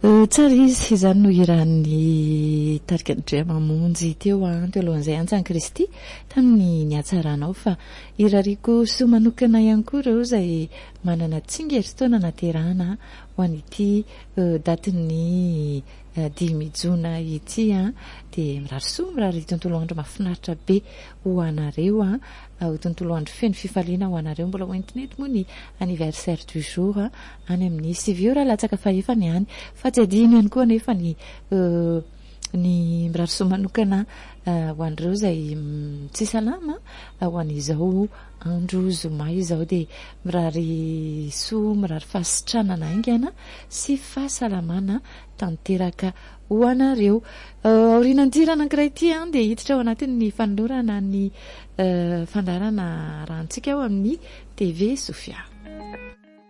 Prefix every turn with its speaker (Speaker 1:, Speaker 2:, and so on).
Speaker 1: Tsara izy izany no iran'ny tarika ny drea mamonjy teo alohan'izay Antsahan Kristy tamin'ny nihatsaranao fa irariko so manokana ihany koa ireo izay manana tsingerin-taona naterahana ho an'ity datin'ny 10 jona ity dia mirary tontolo andro mahafinaritra be ho anareo ho tontolo andro feno fifaliana ho anareo mbola hoentinety moa ny anniversaire du jour any amin'ny 9 ora latsaka fahefany any fa tsy adino ihany koa nefa ny mirary so manokana ho an'ireo izay tsy salama ho an'izao andro zoma izao dia mirary so mirary fahasitranana aingana sy fahasalamana tanteraka ho anareo. Aorinan-tira anankiray ity dia hiditra ao anatin'ny fanolorana ny fandarana rahantsika ao amin'ny TV Sofia.